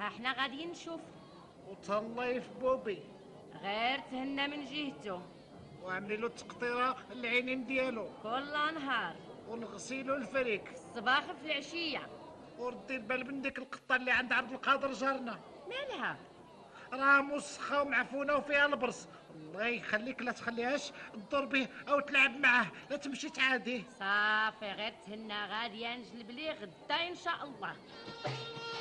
ها احنا غاديين نشوف. وتهلاي في بوبي غير تهنى من جهته، وعملي له تقطيره العينين ديالو، كل نهار، ونغسيلو الفريك، الصباح في العشيه. وردي البال من ديك القطه اللي عند عبد القادر جارنا، مالها؟ راه موسخه ومعفونه وفيها البرص. الله يخليك لا تخليهاش تدور به او تلعب معاه، لا تمشي تعاديه. صافي غير تهنى، غاديه نجلب ليه غدا ان شاء الله.